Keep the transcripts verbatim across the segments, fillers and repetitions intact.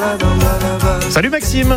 Salut Maxime.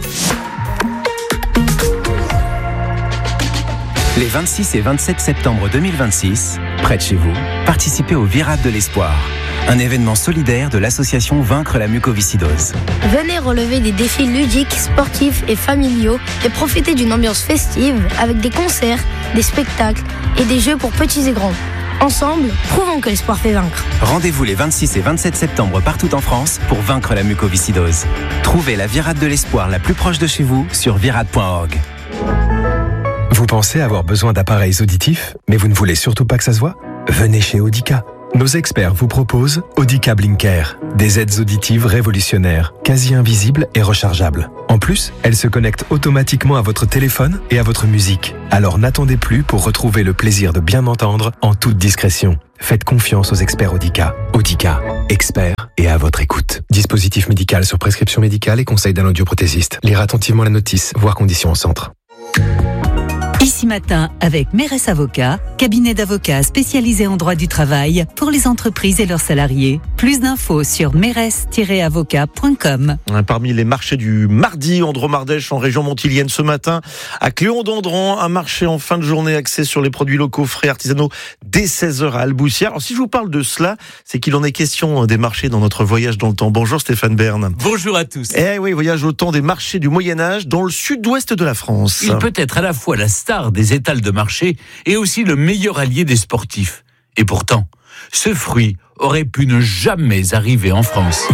Les vingt-six et vingt-sept septembre deux mille vingt-six, près de chez vous, participez au Virade de l'Espoir, un événement solidaire de l'association Vaincre la mucoviscidose. Venez relever des défis ludiques, sportifs et familiaux et profitez d'une ambiance festive avec des concerts, des spectacles et des jeux pour petits et grands. Ensemble, prouvons que l'espoir fait vaincre. Rendez-vous les vingt-six et vingt-sept septembre partout en France pour vaincre la mucoviscidose. Trouvez la Virade de l'Espoir la plus proche de chez vous sur virade point org. Vous pensez avoir besoin d'appareils auditifs, mais vous ne voulez surtout pas que ça se voit ? Venez chez Audica. Nos experts vous proposent Audica Blinker, des aides auditives révolutionnaires, quasi invisibles et rechargeables. En plus, elles se connectent automatiquement à votre téléphone et à votre musique. Alors n'attendez plus pour retrouver le plaisir de bien entendre en toute discrétion. Faites confiance aux experts Audica. Audica, experts et à votre écoute. Dispositif médical sur prescription médicale et conseil d'un audioprothésiste. Lire attentivement la notice, voir conditions au centre. Ici Matin avec Mérès Avocats, cabinet d'avocats spécialisé en droit du travail pour les entreprises et leurs salariés. Plus d'infos sur mérès tiret avocat point com. Parmi les marchés du mardi, Andromardèche en région montilienne ce matin, à Cléon-d'Andran, un marché en fin de journée axé sur les produits locaux frais artisanaux dès seize heures à Alboussière. Alors si je vous parle de cela, c'est qu'il en est question des marchés dans notre voyage dans le temps. Bonjour Stéphane Bern. Bonjour à tous. Eh oui, voyage au temps des marchés du Moyen-Âge dans le sud-ouest de la France. Il peut être à la fois la star des étals de marché et aussi le meilleur allié des sportifs. Et pourtant, ce fruit aurait pu ne jamais arriver en France.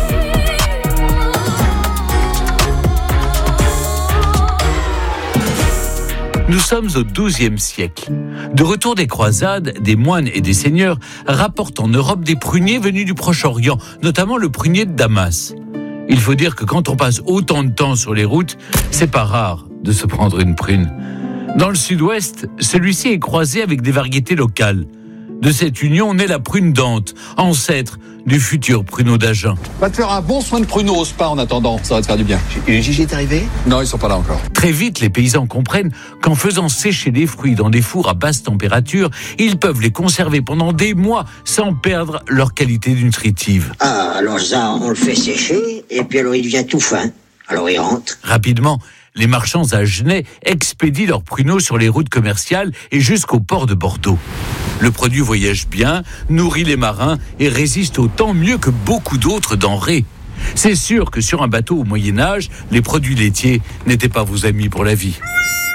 Nous sommes au douzième siècle. De retour des croisades, des moines et des seigneurs rapportent en Europe des pruniers venus du Proche-Orient, notamment le prunier de Damas. Il faut dire que quand on passe autant de temps sur les routes, c'est pas rare de se prendre une prune. Dans le sud-ouest, celui-ci est croisé avec des variétés locales. De cette union naît la prune d'Ante, ancêtre du futur pruneau d'Agen. Va te faire un bon soin de pruneau au spa en attendant, ça va te faire du bien. Le Gigi est arrivé ? Non, ils sont pas là encore. Très vite, les paysans comprennent qu'en faisant sécher les fruits dans des fours à basse température, ils peuvent les conserver pendant des mois sans perdre leur qualité nutritive. Ah, alors ça, on le fait sécher, et puis alors il devient tout fin. Alors il rentre. Rapidement, les marchands agenais expédient leurs pruneaux sur les routes commerciales et jusqu'au port de Bordeaux. Le produit voyage bien, nourrit les marins et résiste au temps mieux que beaucoup d'autres denrées. C'est sûr que sur un bateau au Moyen-Âge, les produits laitiers n'étaient pas vos amis pour la vie.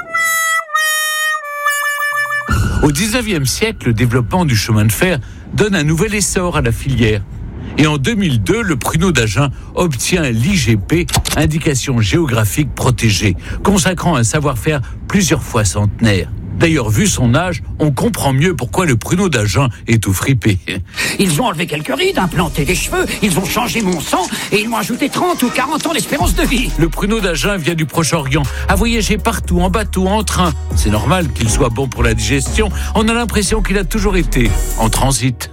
Au dix-neuvième siècle, le développement du chemin de fer donne un nouvel essor à la filière. Et en deux mille deux, le pruneau d'Agen obtient l'I G P, indication géographique protégée, consacrant un savoir-faire plusieurs fois centenaire. D'ailleurs, vu son âge, on comprend mieux pourquoi le pruneau d'Agen est tout fripé. Ils ont enlevé quelques rides, implanté des cheveux, ils ont changé mon sang et ils m'ont ajouté trente ou quarante ans d'espérance de vie. Le pruneau d'Agen vient du Proche-Orient, a voyagé partout, en bateau, en train. C'est normal qu'il soit bon pour la digestion. On a l'impression qu'il a toujours été en transit.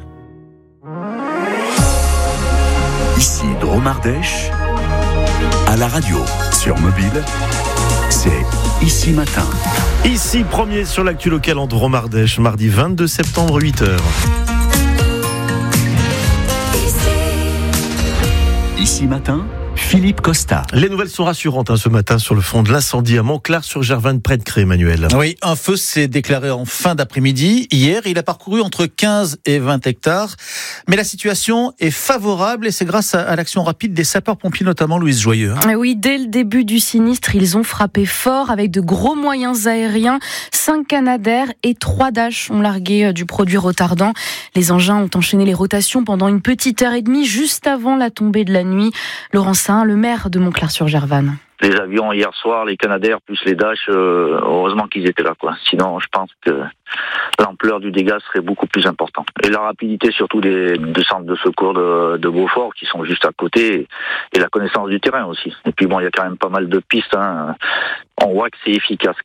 Ici Dromardèche, à la radio, sur mobile, c'est Ici Matin. Ici, premier sur l'actu locale en Dromardèche, mardi vingt-deux septembre, huit heures. Ici Matin, Philippe Costa. Les nouvelles sont rassurantes hein, ce matin sur le front de l'incendie à Montclar-sur-Gervanne, près de Cré, Emmanuel. Oui, un feu s'est déclaré en fin d'après-midi. Hier, il a parcouru entre quinze et vingt hectares. Mais la situation est favorable et c'est grâce à l'action rapide des sapeurs-pompiers, notamment Louise Joyeux. Oui, dès le début du sinistre, ils ont frappé fort avec de gros moyens aériens. Cinq Canadair et trois Dash ont largué du produit retardant. Les engins ont enchaîné les rotations pendant une petite heure et demie, juste avant la tombée de la nuit. Laurent Saint, le maire de Montclar-sur-Gervanne. Les avions hier soir, les Canadair plus les Dash, euh, heureusement qu'ils étaient là, quoi. Sinon, je pense que l'ampleur du dégât serait beaucoup plus importante. Et la rapidité surtout des, des centres de secours de, de Beaufort qui sont juste à côté, et la connaissance du terrain aussi. Et puis bon, il y a quand même pas mal de pistes, hein. On voit que c'est efficace, quoi.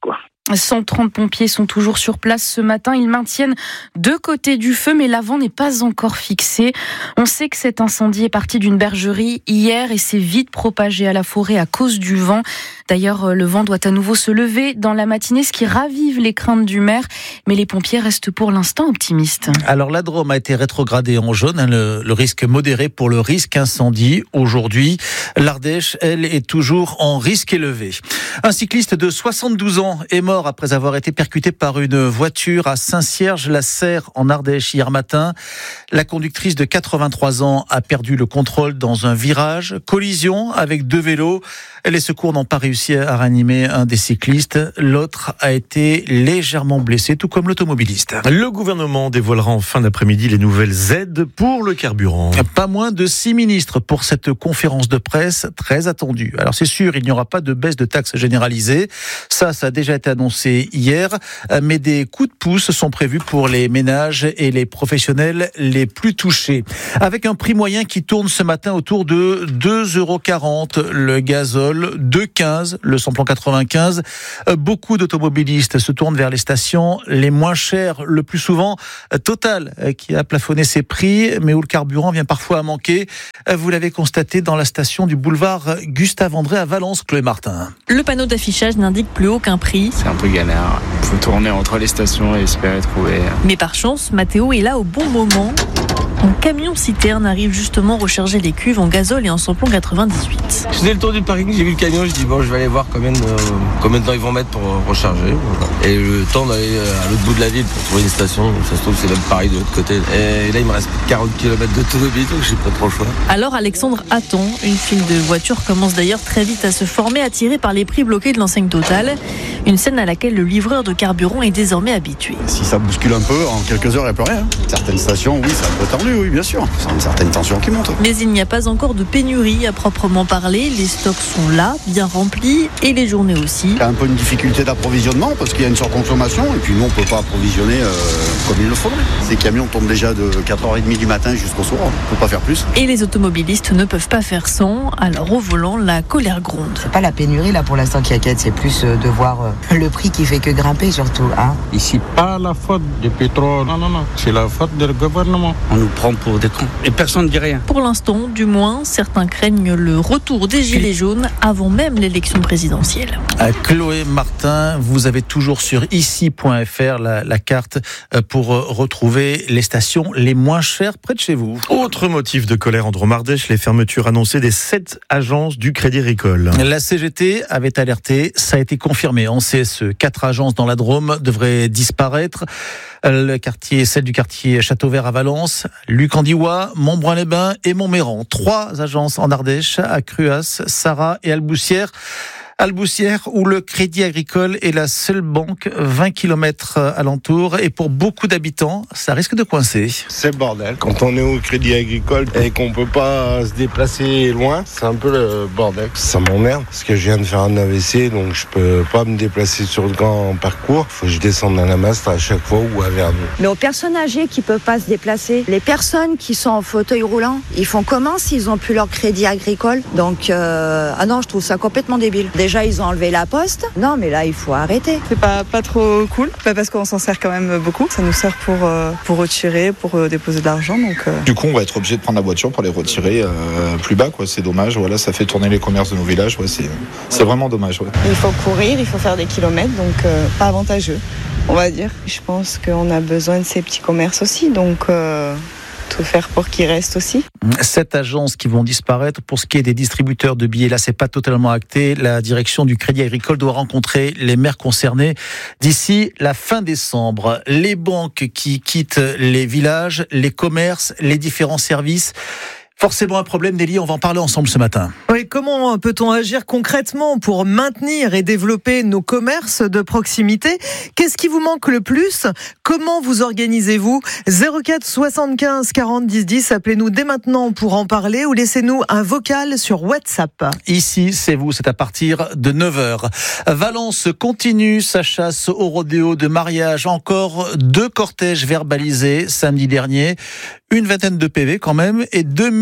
cent trente pompiers sont toujours sur place ce matin. Ils maintiennent deux côtés du feu, mais l'avant n'est pas encore fixé. On sait que cet incendie est parti d'une bergerie hier et s'est vite propagé à la forêt à cause du vent. D'ailleurs, le vent doit à nouveau se lever dans la matinée, ce qui ravive les craintes du maire. Mais les pompiers restent pour l'instant optimistes. Alors la Drôme a été rétrogradée en jaune, hein, le, le risque modéré pour le risque incendie. Aujourd'hui, l'Ardèche, elle, est toujours en risque élevé. Un cycliste de soixante-douze ans est mort après avoir été percuté par une voiture à Saint-Cierges-la-Serre en Ardèche hier matin. La conductrice de quatre-vingt-trois ans a perdu le contrôle dans un virage. Collision avec deux vélos. Les secours n'ont pas réussi à ranimer un des cyclistes. L'autre a été légèrement blessé, tout comme l'automobiliste. Le gouvernement dévoilera en fin d'après-midi les nouvelles aides pour le carburant. Pas moins de six ministres pour cette conférence de presse très attendue. Alors c'est sûr, il n'y aura pas de baisse de taxes généralisée. Ça, ça a déjà été annoncé hier. Mais des coups de pouce sont prévus pour les ménages et les professionnels les plus touchés. Avec un prix moyen qui tourne ce matin autour de deux euros quarante le gazole, deux euros quinze le samplon quatre-vingt-quinze. Beaucoup d'automobilistes se tournent vers les stations les moins chères, le plus souvent Total, qui a plafonné ses prix, mais où le carburant vient parfois à manquer. Vous l'avez constaté dans la station du boulevard Gustave-André à Valence, Chloé Martin. Le panneau d'affichage n'indique plus aucun prix. C'est un peu galère. Il faut tourner entre les stations et espérer trouver. Mais par chance, Mathéo est là au bon moment. Un camion-citerne arrive justement recharger les cuves en gazole et en samplon quatre-vingt-dix-huit. Je faisais le tour du parking, j'ai vu le camion, je dis bon, je vais aller voir combien de, combien de temps ils vont mettre pour recharger. Et le temps d'aller à l'autre bout de la ville pour trouver une station, ça se trouve c'est même pareil de l'autre côté. Et là il me reste quarante kilomètres d'automobile, donc j'ai pas trop le choix. Alors Alexandre attend. Une file de voitures commence d'ailleurs très vite à se former, attirée par les prix bloqués de l'enseigne Total. Une scène à laquelle le livreur de carburant est désormais habitué. Si ça bouscule un peu, en quelques heures il n'y a plus rien. Certaines stations, oui, c'est un peu tendu, oui, bien sûr. C'est une certaine tension qui monte. Mais il n'y a pas encore de pénurie à proprement parler. Les stocks sont là, bien remplis, et les journées aussi. Il y a un peu une difficulté d'approvisionnement parce qu'il y a une surconsommation et puis nous on ne peut pas approvisionner euh, comme il le faudrait. Ces camions tombent déjà de quatre heures trente du matin jusqu'au soir. On ne peut pas faire plus. Et les automobilistes ne peuvent pas faire sans. Alors au volant, la colère gronde. C'est pas la pénurie là pour l'instant qui inquiète, c'est plus de voir le prix qui fait que grimper surtout. Hein. Ici, pas la faute du pétrole. Non, non, non. C'est la faute du gouvernement. On nous prend pour des cons. Et personne ne dit rien. Pour l'instant, du moins, certains craignent le retour des gilets jaunes avant même l'élection présidentielle. Chloé Martin, vous avez toujours sur ici point f r la, la carte pour retrouver les stations les moins chères près de chez vous. Autre motif de colère en Drôme-Ardèche, les fermetures annoncées des sept agences du Crédit Agricole. La C G T avait alerté, ça a été confirmé en C S E. Quatre agences dans la Drôme devraient disparaître. Le quartier, celle du quartier Château-Vert à Valence, Luc-en-Diois, Montbrun-les-Bains et Montméran. Trois agences en Ardèche, à Cruas, Sarrat et Alboussière. Alboussière, où le Crédit Agricole est la seule banque vingt kilomètres alentour. Et pour beaucoup d'habitants, ça risque de coincer. C'est le bordel. Quand on est au Crédit Agricole et qu'on peut pas se déplacer loin, c'est un peu le bordel. Ça m'emmerde parce que je viens de faire un A V C, donc je peux pas me déplacer sur le grand parcours. Faut que je descende à la Mastre à chaque fois ou à Verdun. Mais aux personnes âgées qui peuvent pas se déplacer, les personnes qui sont en fauteuil roulant, ils font comment s'ils ont plus leur Crédit Agricole? Donc, euh... ah non, je trouve ça complètement débile. Déjà, ils ont enlevé la poste. Non, mais là, il faut arrêter. C'est pas, pas trop cool, bah parce qu'on s'en sert quand même beaucoup. Ça nous sert pour, euh, pour retirer, pour euh, déposer de l'argent. Donc, euh... Du coup, on va être obligé de prendre la voiture pour les retirer euh, plus bas, quoi. C'est dommage. Voilà, ça fait tourner les commerces de nos villages. Ouais, c'est, c'est vraiment dommage. Ouais. Il faut courir, il faut faire des kilomètres, donc euh, pas avantageux, on va dire. Je pense qu'on a besoin de ces petits commerces aussi, donc... Euh... tout faire pour qu'ils restent aussi. Sept agences qui vont disparaître. Pour ce qui est des distributeurs de billets, là, c'est pas totalement acté. La direction du Crédit Agricole doit rencontrer les maires concernés d'ici la fin décembre. Les banques qui quittent les villages, les commerces, les différents services. Forcément un problème, Nelly, on va en parler ensemble ce matin. Oui, comment peut-on agir concrètement pour maintenir et développer nos commerces de proximité? Qu'est-ce qui vous manque le plus? Comment vous organisez-vous? zéro quatre soixante-quinze quarante dix dix, appelez-nous dès maintenant pour en parler ou laissez-nous un vocal sur WhatsApp. Ici, c'est vous, c'est à partir de neuf heures. Valence continue sa chasse au rodéo de mariage. Encore deux cortèges verbalisés samedi dernier. Une vingtaine de P V quand même et deux mille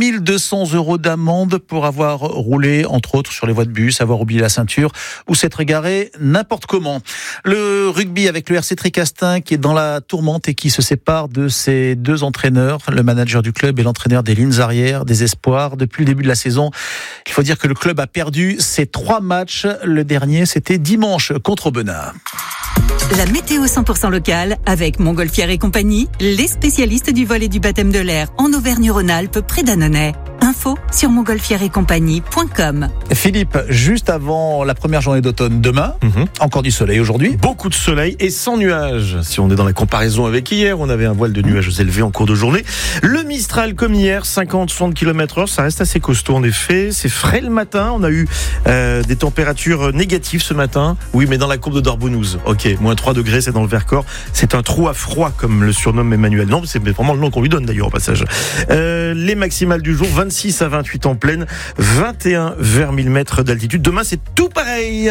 mille deux cents euros d'amende pour avoir roulé, entre autres, sur les voies de bus, avoir oublié la ceinture ou s'être égaré n'importe comment. Le rugby avec le R C Tricastin qui est dans la tourmente et qui se sépare de ses deux entraîneurs, le manager du club et l'entraîneur des lignes arrières, des espoirs. Depuis le début de la saison, il faut dire que le club a perdu ses trois matchs. Le dernier, c'était dimanche contre Aubenas. La météo cent pour cent locale avec Montgolfière et compagnie, les spécialistes du vol et du baptême de l'air en Auvergne-Rhône-Alpes près d'Annonay. Info sur montgolfière et compagnie point com. Philippe, juste avant la première journée d'automne demain, mmh. encore du soleil aujourd'hui. Beaucoup de soleil et sans nuages. Si on est dans la comparaison avec hier, on avait un voile de nuages élevés en cours de journée. Le Mistral comme hier, cinquante à soixante kilomètres heure, ça reste assez costaud en effet. C'est frais le matin, on a eu euh, des températures négatives ce matin. Oui, mais dans la courbe de Dorbonouze. Ok, moins trois degrés, c'est dans le Vercors. C'est un trou à froid comme le surnomme Emmanuel. Non, c'est vraiment le nom qu'on lui donne d'ailleurs au passage. Euh, les maximales du jour, vingt-six à vingt-huit en pleine, vingt et un vers mille mètres d'altitude. Demain, c'est tout pareil.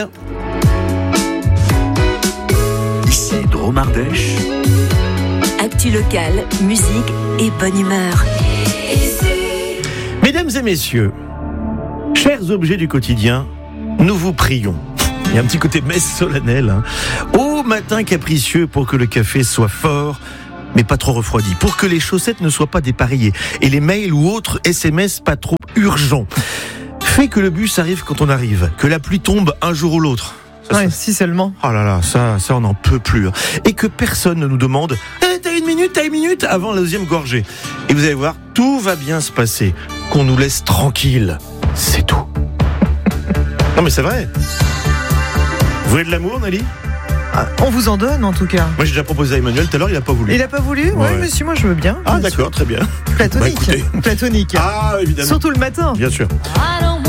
Ici Dromardèche. Actu locale, musique et bonne humeur. Mesdames et messieurs, chers objets du quotidien, nous vous prions. Il y a un petit côté messe solennelle. Hein. Au matin capricieux pour que le café soit fort, mais pas trop refroidi, pour que les chaussettes ne soient pas dépareillées et les mails ou autres S M S pas trop urgents. Fait que le bus arrive quand on arrive, que la pluie tombe un jour ou l'autre. Ça, ouais, ça... si seulement. Oh là là, ça, ça on n'en peut plus. Et que personne ne nous demande eh, « T'as une minute, t'as une minute » avant la deuxième gorgée. Et vous allez voir, tout va bien se passer. Qu'on nous laisse tranquille. C'est tout. Non mais c'est vrai. Vous voulez de l'amour, Nelly ? On vous en donne en tout cas. Moi j'ai déjà proposé à Emmanuel tout à l'heure, il n'a pas voulu. Il n'a pas voulu ? Oui, ouais. Monsieur, moi je veux bien. Ah d'accord, très bien. Platonique. Bah, Platonique. Ah évidemment. Surtout le matin. Bien sûr.